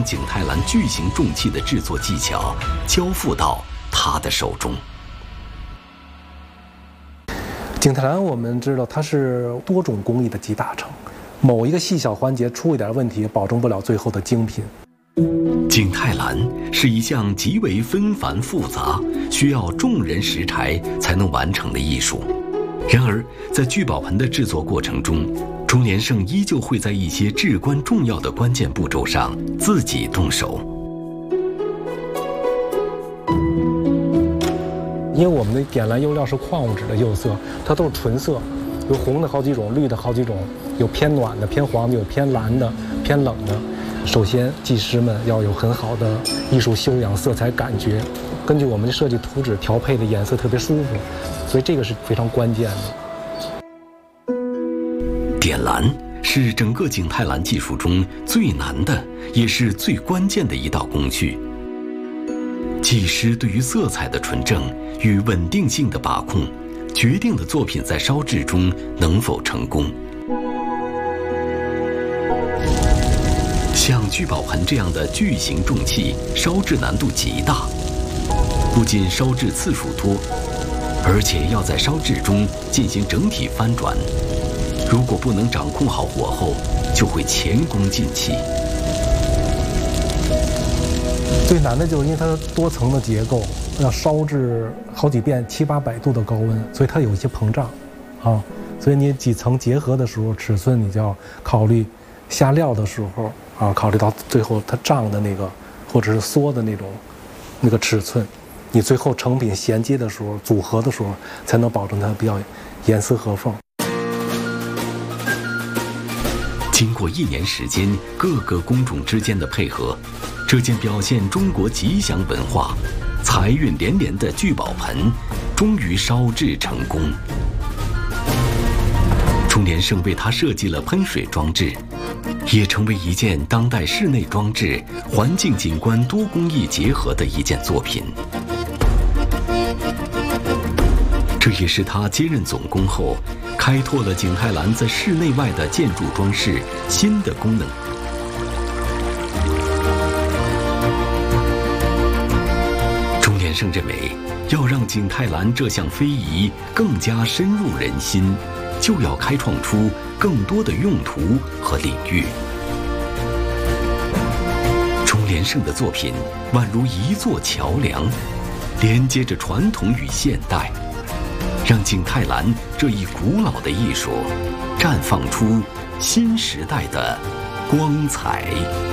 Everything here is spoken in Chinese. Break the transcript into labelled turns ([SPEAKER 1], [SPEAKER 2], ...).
[SPEAKER 1] 将景泰蓝巨型重器的制作技巧交付到他的手中。
[SPEAKER 2] 景泰蓝我们知道它是多种工艺的集大成，某一个细小环节出一点问题，保证不了最后的精品。
[SPEAKER 1] 景泰蓝是一项极为纷繁复杂、需要众人拾柴才能完成的艺术。然而，在聚宝盆的制作过程中，钟连胜依旧会在一些至关重要的关键步骤上自己动手。
[SPEAKER 2] 因为我们的点蓝釉料是矿物质的釉色，它都是纯色，有红的好几种，绿的好几种，有偏暖的、偏黄的，有偏蓝的、偏冷的。首先，技师们要有很好的艺术修养、色彩感觉，根据我们的设计图纸调配的颜色特别舒服，所以这个是非常关键的。
[SPEAKER 1] 点蓝是整个景泰蓝技术中最难的，也是最关键的一道工序。技师对于色彩的纯正与稳定性的把控，决定了作品在烧制中能否成功。像聚宝盆这样的巨型重器，烧制难度极大，不仅烧制次数多，而且要在烧制中进行整体翻转。如果不能掌控好火候，就会前功尽弃。
[SPEAKER 2] 最难的就是因为它多层的结构，要烧制好几遍700-800度的高温，所以它有一些膨胀，所以你几层结合的时候，尺寸你就要考虑下料的时候考虑到最后它胀的那个或者是缩的那个尺寸，你最后成品衔接的时候、组合的时候，才能保证它比较严丝合缝。
[SPEAKER 1] 经过1年时间，各个工种之间的配合，这件表现中国吉祥文化、财运连连的聚宝盆，终于烧制成功。钟连胜为它设计了喷水装置，也成为一件当代室内装置、环境景观多工艺结合的一件作品。这也是他接任总工后，开拓了景泰蓝在室内外的建筑装饰新的功能。钟连胜认为，要让景泰蓝这项非遗更加深入人心，就要开创出更多的用途和领域。钟连胜的作品宛如一座桥梁，连接着传统与现代，让景泰蓝这一古老的艺术绽放出新时代的光彩。